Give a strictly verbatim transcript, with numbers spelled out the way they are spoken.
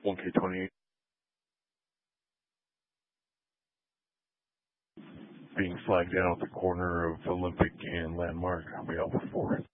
one K twenty-eight. Being flagged down at the corner of Olympic and Landmark. I'll be out before.